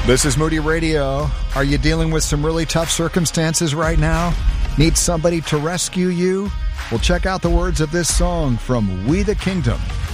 This is Moody Radio. Are you dealing with some really tough circumstances right now? Need somebody to rescue you? Well, check out the words of this song from We the Kingdom.